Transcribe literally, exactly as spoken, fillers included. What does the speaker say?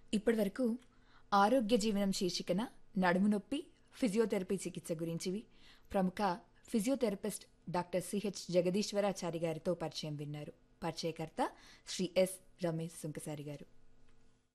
ఇప్పటి వరకు ఆరోగ్య జీవనం శీర్షికన నడుము నొప్పి ఫిజియోథెరపీ చికిత్స గురించి ప్రముఖ ఫిజియోథెరపిస్ట్ డాక్టర్ సిహెచ్ జగదీశ్వరాచారి గారితో పరిచయం విన్నారు. పరిచయకర్త శ్రీ ఎస్ రమేష్ సుంకసారి గారు.